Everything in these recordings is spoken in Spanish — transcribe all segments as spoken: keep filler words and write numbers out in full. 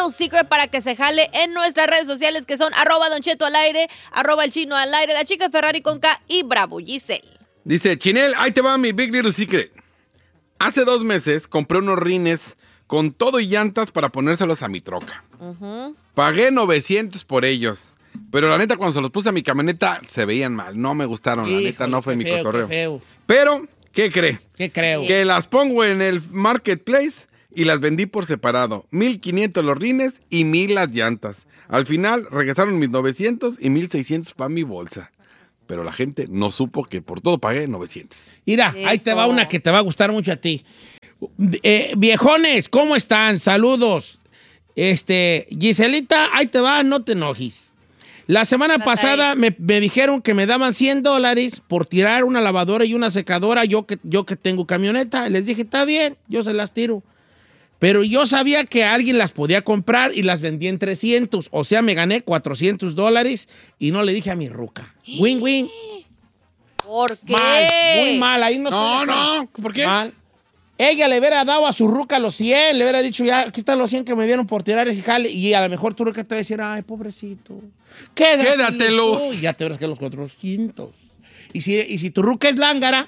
Little Secret para que se jale en nuestras redes sociales que son arroba Don Cheto al aire, arroba el chino al aire, la chica Ferrari con K y Bravo Giselle. Dice, Chinel, ahí te va mi Big Little Secret. Hace dos meses compré unos rines con todo y llantas para ponérselos a mi troca. Uh-huh. Pagué novecientos por ellos. Pero la neta, cuando se los puse a mi camioneta, se veían mal. No me gustaron, la neta, no fue mi feo, cotorreo. Qué feo. Pero, ¿qué cree? ¿Qué creo? Que las pongo en el marketplace y las vendí por separado. mil quinientos los rines y mil las llantas. Al final, regresaron mis novecientos y mil seiscientos para mi bolsa. Pero la gente no supo que por todo pagué novecientos. Mira, Eso. Ahí te va una que te va a gustar mucho a ti. Eh, viejones, ¿cómo están? Saludos. Este, Giselita, ahí te va, no te enojes. La semana no pasada me, me dijeron que me daban cien dólares por tirar una lavadora y una secadora, yo que, yo que tengo camioneta. Les dije, está bien, yo se las tiro. Pero yo sabía que alguien las podía comprar y las vendí en trescientos. O sea, me gané cuatrocientos dólares y no le dije a mi ruca. Win-win. ¿Por qué? Mal, muy mal. Ahí no, no, no. ¿Por qué? Mal. Ella le hubiera dado a su ruca los cien, le hubiera dicho, ya, aquí están los cien que me dieron por tirar ese jale. Y a lo mejor tu ruca te va a decir, ay, pobrecito. Quédatelos. Quédatelos. Y ya te verás que los cuatrocientos. Y si, y si tu ruca es lángara,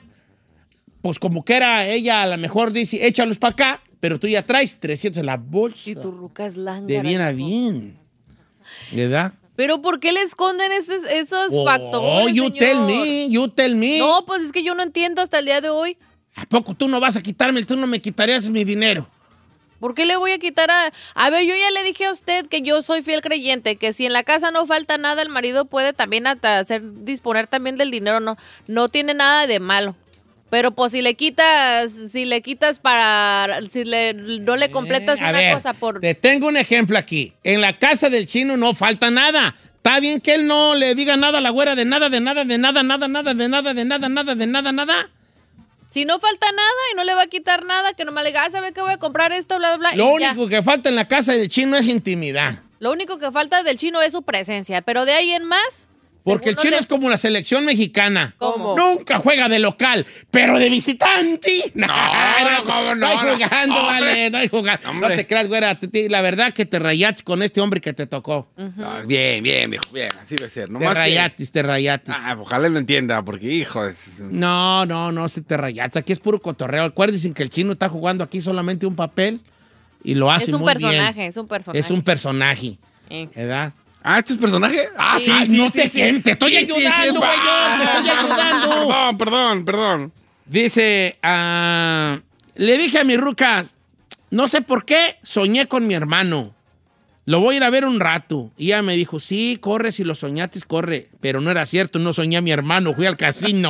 pues como que era ella, a lo mejor dice, échalos para acá, pero tú ya traes trescientos en la bolsa. Y tu ruca es lángara. De bien a bien. ¿Verdad? ¿Pero por qué le esconden esos, esos oh, factores, Oh, you señor? tell me, you tell me. No, pues es que yo no entiendo hasta el día de hoy. ¿A poco tú no vas a quitarme? Tú no me quitarías mi dinero. ¿Por qué le voy a quitar a...? A ver, yo ya le dije a usted que yo soy fiel creyente, que si en la casa no falta nada, el marido puede también hasta hacer, disponer también del dinero, no, no tiene nada de malo. Pero pues si le quitas, si le quitas para, si le, no le completas eh, a una ver, cosa por... Te tengo un ejemplo aquí. En la casa del chino no falta nada. Está bien que él no le diga nada a la güera de nada, de nada, de nada, nada, nada, de nada, de nada, nada, de nada, nada. Si no falta nada y no le va a quitar nada, que nomás le diga, ah, ¿sabe qué voy a comprar esto, bla, bla, bla? Lo y único ya. que falta en la casa del chino es intimidad. Lo único que falta del chino es su presencia, pero de ahí en más... Porque el chino le... es como la selección mexicana. ¿Cómo? Nunca juega de local, pero de visitante. No, no, no, no, no hay jugando, no, vale, no hay jugando. Hombre. No te creas, güera. La verdad que te rayaste con este hombre que te tocó. Uh-huh. Ah, bien, bien, viejo, bien. Así debe ser. No te rayatis, que... te rayatis. Ah, ojalá lo entienda, porque, hijo... Es... No, no, no, se te rayatis. Aquí es puro cotorreo. Acuérdense que el chino está jugando aquí solamente un papel y lo hace muy bien. Es un personaje, es un personaje. Es un personaje, eh. ¿verdad? Ah, ¿esto es personaje? Ah, sí, sí, sí, no sí, te, sí, sí, te estoy sí, ayudando, güey, sí, sí, te estoy ayudando. Perdón, perdón, perdón. Dice, uh, le dije a mi ruca, no sé por qué, soñé con mi hermano. Lo voy a ir a ver un rato. Y ella me dijo, sí, corre, si lo soñaste, corre. Pero no era cierto, no soñé a mi hermano, fui al casino.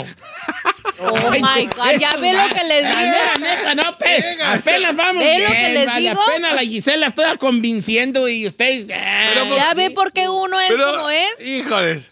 Oh, Ay, my God, ya ve lo que les digo. Neta, no, pe, apenas vamos ¿Ve bien, lo que les vale, digo? apenas la Gisela estoy convenciendo y ustedes... Pero por, ya ve por qué uno es pero, como es. Híjoles.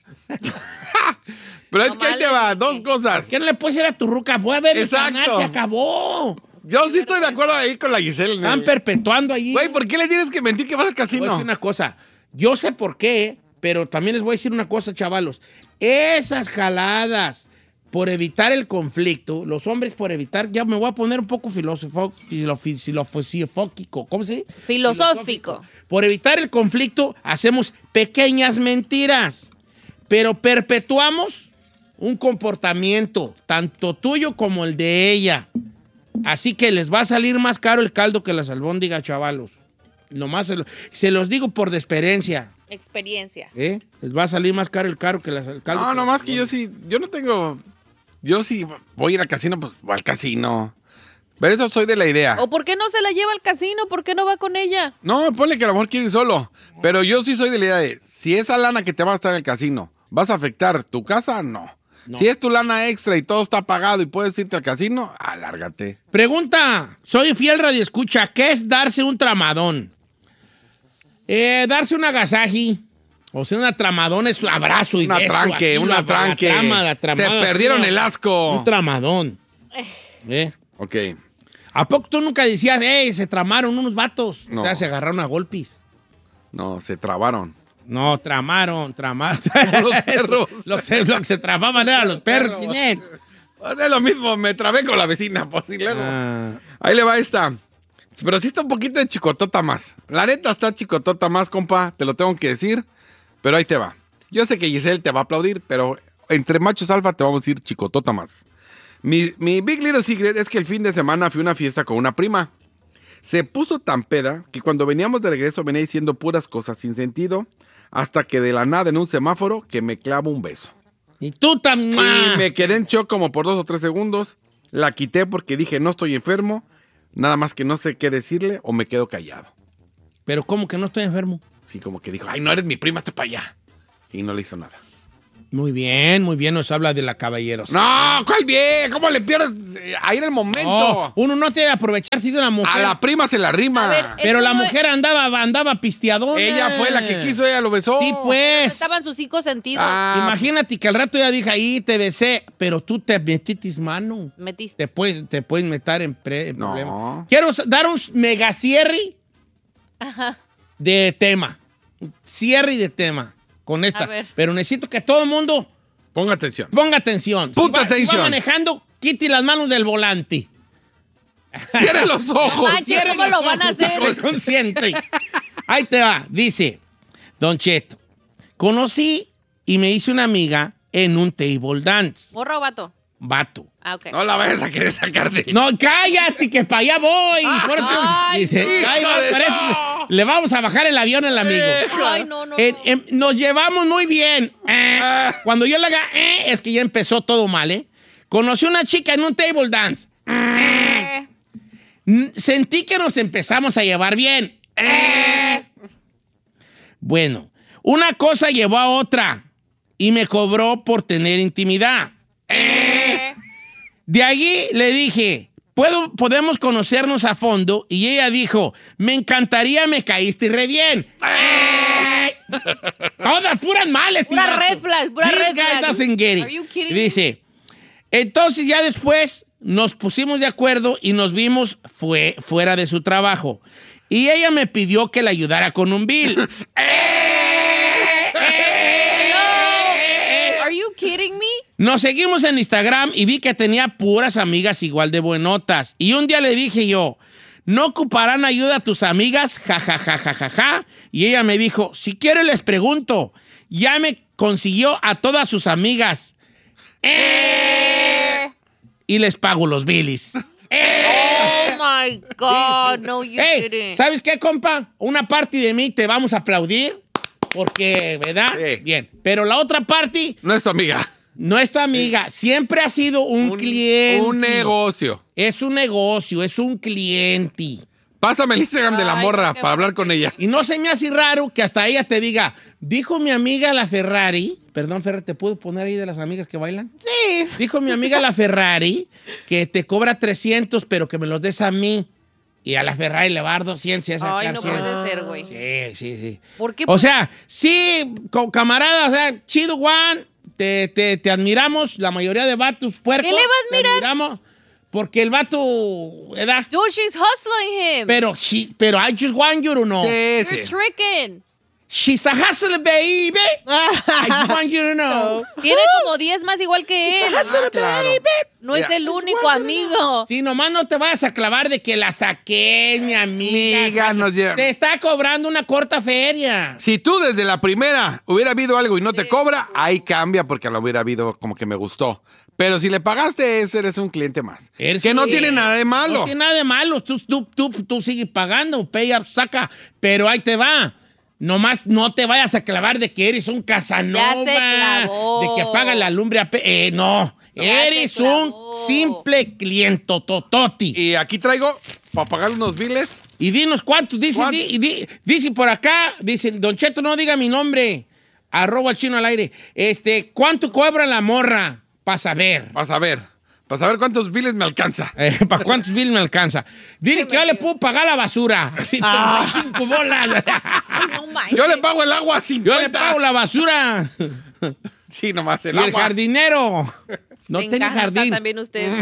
Pero no es que ahí te va, dos cosas. ¿Qué no le puedes decir a tu ruca? Voy a ver el Exacto. canal, se acabó. Yo sí estoy de acuerdo ahí con la Gisela. Están perpetuando allí. Güey, ¿por qué le tienes que mentir que vas al casino? Voy a decir una cosa. Yo sé por qué, pero también les voy a decir una cosa, chavalos. Esas jaladas por evitar el conflicto, los hombres por evitar, ya me voy a poner un poco filosofo, filosofóquico, ¿cómo se dice? Filosófico. Por evitar el conflicto, hacemos pequeñas mentiras, pero perpetuamos un comportamiento, tanto tuyo como el de ella. Así que les va a salir más caro el caldo que las albóndigas, chavalos. Nomás se, lo, se los digo por de experiencia. Experiencia. ¿Eh? Les va a salir más caro el, caro que las, el caldo. No, que nomás las que yo sí, yo no tengo... Yo sí voy a ir al casino, pues voy al casino. Pero eso soy de la idea. ¿O por qué no se la lleva al casino? ¿Por qué no va con ella? No, ponle que a lo mejor quiere ir solo. Pero yo sí soy de la idea de, si esa lana que te va a estar en el casino, ¿vas a afectar tu casa? No. No. Si es tu lana extra y todo está pagado y puedes irte al casino, alárgate. Pregunta, soy fiel radioescucha, ¿qué es darse un tramadón? Eh, darse un agasaji. O sea, una tramadón es un abrazo y una beso. Tranque, así, una la, tranque, la trama, la tramada, se perdieron una, el asco. Un tramadón. ¿Eh? Ok. ¿A poco tú nunca decías, hey, se tramaron unos vatos? No. O sea, se agarraron a golpes. No, se trabaron. No, tramaron, tramaron. Los perros. Los, los que se tramaban eran los perros. O sea, es lo mismo, me trabé con la vecina, pues, y luego. Ah. Ahí le va esta. Pero sí está un poquito de chicotota más. La neta está chicotota más, compa. Te lo tengo que decir. Pero ahí te va. Yo sé que Giselle te va a aplaudir, pero entre machos alfa te vamos a decir chicotota más. Mi, mi Big Little Secret es que el fin de semana fui a una fiesta con una prima. Se puso tan peda que cuando veníamos de regreso venía diciendo puras cosas sin sentido, hasta que de la nada en un semáforo que me clavo un beso. Y tú también. Y me quedé en shock como por dos o tres segundos. La quité porque dije no estoy enfermo, nada más que no sé qué decirle o me quedo callado. Pero ¿cómo que no estoy enfermo? Sí, como que dijo, ay, no eres mi prima, hazte para allá. Y no le hizo nada. Muy bien, muy bien, nos habla de la caballeros. No, ¿cuál bien? ¿Cómo le pierdes ahí en el momento? No, uno no debe aprovecharse de una mujer. A la prima se la rima. A ver, Pero la no mujer andaba, andaba pisteadona. Ella fue la que quiso, ella lo besó. Sí, pues. Estaban sus cinco sentidos. Ah, Imagínate que al rato ella dijo, ahí te besé, pero tú te metiste mano. Metiste. Te puedes, te puedes meter en, pre, en No. problemas. Quiero dar un mega cierre de tema. Cierre de tema con esta. A ver. Pero necesito que todo el mundo ponga atención. ponga atención. Punta Si va, atención. Si va manejando, quite las manos del volante. Cierre los ojos. Manche, Cierre ¿cómo los lo van a ojos, hacer? soy consciente. Ahí te va. Dice, Don Cheto, conocí y me hice una amiga en un table dance. ¿Morra o vato? Vato. Ah, ok. No la vayas a querer sacar de... No, cállate, que para allá voy. Porque, Ay, dice, hijo ahí va, de- parece- no. le vamos a bajar el avión al amigo. Ay, no, no. En- no. en- nos llevamos muy bien. Eh, Ah. Cuando yo le haga, eh, es que ya empezó todo mal, ¿eh? Conocí una chica en un table dance. Eh, Mm, Sentí que nos empezamos a llevar bien. Eh. Bueno, una cosa llevó a otra y me cobró por tener intimidad. eh. De allí le dije, ¿puedo, podemos conocernos a fondo. Y ella dijo, me encantaría, me caíste re bien. Eh. Todas puras males. Pura tío. red flags, pura This red guy flags. doesn't get it. Are you kidding me? Dice, entonces ya después nos pusimos de acuerdo y nos vimos fue, fuera de su trabajo. Y ella me pidió que le ayudara con un bill. Are you kidding me? Nos seguimos en Instagram y vi que tenía puras amigas igual de buenotas. Y un día le dije yo, ¿no ocuparán ayuda a tus amigas? Ja, ja, ja, ja, ja, ja. Y ella me dijo, si quiero les pregunto. Ya me consiguió a todas sus amigas. Eh. Y les pago los bilis. Oh my God, no, you Hey, didn't. ¿sabes qué, compa? Una parte de mí te vamos a aplaudir porque, ¿verdad? Sí. Bien. Pero la otra parte No es tu amiga. no es tu amiga. Siempre ha sido un, cliente. Un negocio. Es un negocio, es un cliente. Pásame el Instagram de la Ay, morra qué para hablar con ella. Y no se me hace raro que hasta ella te diga, dijo mi amiga la Ferrari, perdón, Ferrari, ¿te puedo poner ahí de las amigas que bailan? Sí. Dijo mi amiga la Ferrari que te cobra trescientos, pero que me los des a mí. Y a la Ferrari le va a dar doscientos y a sacar Ay, no cien. puede ser, güey. Sí, sí, sí. ¿Por qué? O sea, sí, co- camarada, o sea, chido, Juan, te, te, te admiramos, la mayoría de vatos puercos. ¿Qué le va a te admirar? admiramos porque el vato, ¿verdad? Dude, she's hustling him. Pero, sí, pero I just want you to know. Sí, sí. You're tricking. She's a hustler, baby. I just want you to know. Tiene como diez más igual que él. She's a hustler, claro. baby. No es Mira, el único amigo. Sí, nomás no te vayas a clavar de que la saqué, mi amiga. Amiga, nos lleva. Te está cobrando una corta feria. Si tú desde la primera hubiera habido algo y no te cobra, ahí cambia porque lo hubiera habido como que me gustó. Pero si le pagaste eso, eres un cliente más. Eres que no un- tiene nada de malo. No tiene nada de malo. Tú, tú, tú, tú sigues pagando, pay up, saca. Pero ahí te va. Nomás no te vayas a clavar de que eres un Casanova. Ya se clavó. De que apaga la lumbre. a pe- Eh, no. Ya eres se un clavó. simple cliente tototi. Y aquí traigo para pagar unos biles. Y dinos cuántos. Dice, ¿Cuánto? di- di- dice por acá, dice, Don Cheto, no diga mi nombre. Arroba el chino al aire. Este, ¿cuánto cobra la morra? Para saber. Vas a ver. Vas a ver cuántos biles me alcanza. Eh, ¿Para cuántos bills me alcanza? Dile que yo le puedo pagar la basura. Así, treinta y cinco bolas. No manches. Yo le pago el agua a cincuenta. Yo le pago la basura. Sí, nomás el Y el agua. jardinero. No Me tiene encanta jardín. también usted.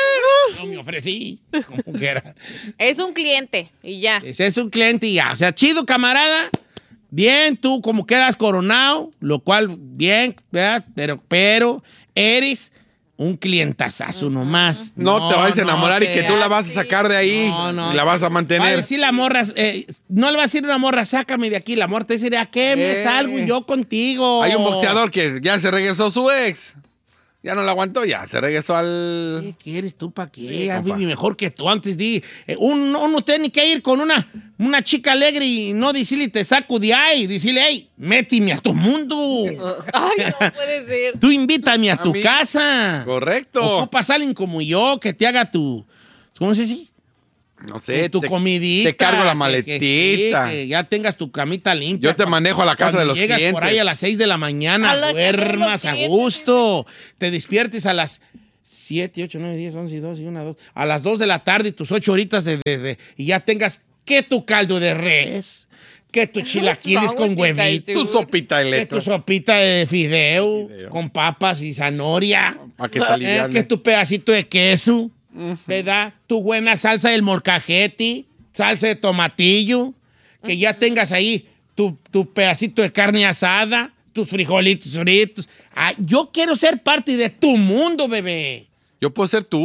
No me ofrecí. Como quiera. Es un cliente y ya. Ese es un cliente y ya. O sea, chido, camarada. Bien, tú como quedas coronado, lo cual, bien, ¿verdad? Pero, pero, eres un clientazazo nomás. No, no te vas a enamorar no, y que tú la vas a sacar de ahí. No, no. Y la vas a mantener. Va a decir la morra, eh, no le va a decir una morra, sácame de aquí. La morra te dice, ¿a qué me eh. salgo yo contigo? Hay un boxeador que ya se regresó su ex. Ya no la aguantó, ya se regresó al... ¿Qué quieres tú para qué? Sí, ya viví mejor que tú antes. Di, eh, uno, uno tiene que ir con una, una chica alegre y no decirle te saco de ahí. Decirle, hey, méteme a tu mundo. Ay, no puede ser. Tú invítame a, a tu mí. casa. Correcto. Ocupas a alguien como yo que te haga tu... ¿Cómo se dice? No sé, tu te, comidita. Te cargo la maletita. Que, que, que ya tengas tu camita limpia. Yo te manejo a la casa de los llegas clientes. Por ahí a las seis de la mañana, a duermas a gusto. Te despiertes a las siete, ocho, nueve, diez, once, doce, una, dos. A las dos de la tarde, tus ocho horitas de, de, de, y ya tengas que tu caldo de res, que tu chilaquiles con huevito, tu sopita de que tu sopita de fideo, fideo. con papas y zanahoria, para que te aliviane. Eh, que tu pedacito de queso. ¿Verdad? Tu buena salsa del molcajete, salsa de tomatillo, que ya tengas ahí tu, tu pedacito de carne asada, tus frijolitos fritos. Ah, yo quiero ser parte de tu mundo, bebé. Yo puedo ser tú.